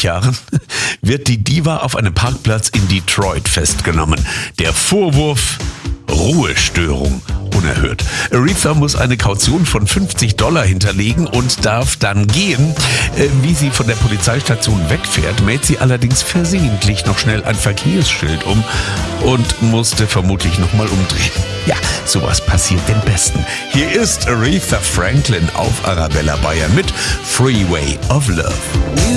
Jahren wird die Diva auf einem Parkplatz in Detroit festgenommen. Der Vorwurf: Ruhestörung. Unerhört. Aretha muss eine Kaution von $50 hinterlegen und darf dann gehen. Wie sie von der Polizeistation wegfährt, mäht sie allerdings versehentlich noch schnell ein Verkehrsschild um und musste vermutlich nochmal umdrehen. Ja, sowas passiert den Besten. Hier ist Aretha Franklin auf Arabella Bayern mit Freeway of Love.